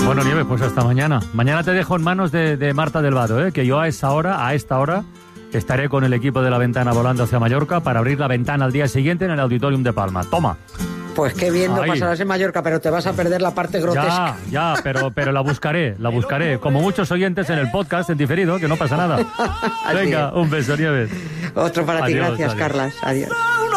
Bueno, Nieves, pues hasta mañana. Mañana te dejo en manos de Marta del Vado, que yo a esta hora, estaré con el equipo de La Ventana volando hacia Mallorca para abrir la ventana al día siguiente en el Auditorium de Palma. Toma. Pues qué bien, no pasarás en Mallorca, pero te vas a perder la parte grotesca. Ya, pero la buscaré. Como muchos oyentes en el podcast, en diferido, que no pasa nada. Venga, un beso, Nieves. Otro para ti, adiós, gracias, adiós. Carlas. Adiós.